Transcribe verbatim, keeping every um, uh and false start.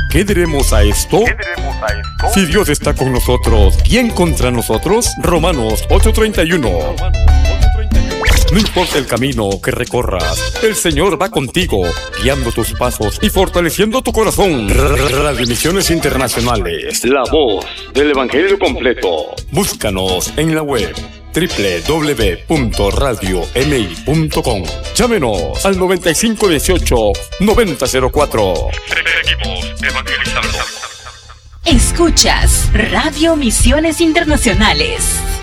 ¿Qué diremos a esto? ¿Qué diremos a esto? Si Dios está con nosotros, ¿quién contra nosotros? Romanos ocho treinta y uno. No importa el camino que recorras, el Señor va contigo, guiando tus pasos y fortaleciendo tu corazón. Radio Misiones Internacionales, la voz del Evangelio completo. Búscanos en la web doble u doble u doble u punto radio m i punto com. Llámenos al noventa y cinco dieciocho noventa cero cuatro. Seguimos evangelizando. Escuchas Radio Misiones Internacionales.